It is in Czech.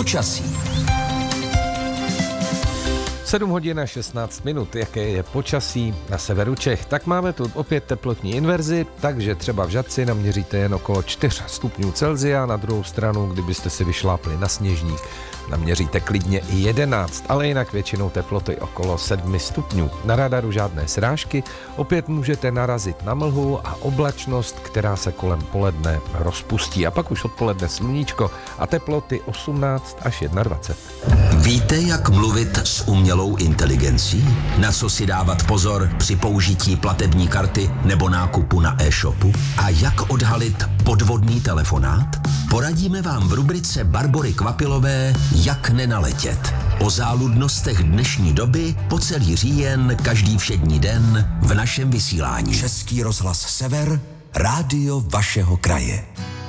Počasí. 7 hodin a 16 minut, jaké je počasí na severu Čech. Tak máme tu opět teplotní inverzi, takže třeba v Žatci naměříte jen okolo 4 stupňů Celsia, na druhou stranu, kdybyste si vyšlápli na sněžník, naměříte klidně i 11, ale jinak většinou teploty okolo 7 stupňů. Na radaru žádné srážky, opět můžete narazit na mlhu a oblačnost, která se kolem poledne rozpustí. A pak už odpoledne sluníčko a teploty 18 až 21. Víte, jak mluvit s umělou inteligencí? Na co si dávat pozor při použití platební karty nebo nákupu na e-shopu? A jak odhalit podvodný telefonát? Poradíme vám v rubrice Barbory Kvapilové Jak nenaletět. O záludnostech dnešní doby po celý říjen, každý všední den v našem vysílání. Český rozhlas Sever, rádio vašeho kraje.